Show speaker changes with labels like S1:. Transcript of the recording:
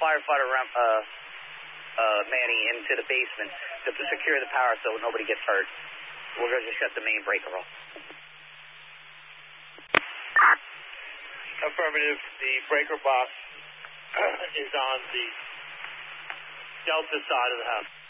S1: firefighter Manny into the basement to secure the power so nobody gets hurt. We're going to just shut the main breaker off.
S2: Affirmative. The breaker box is on the Delta side of the house.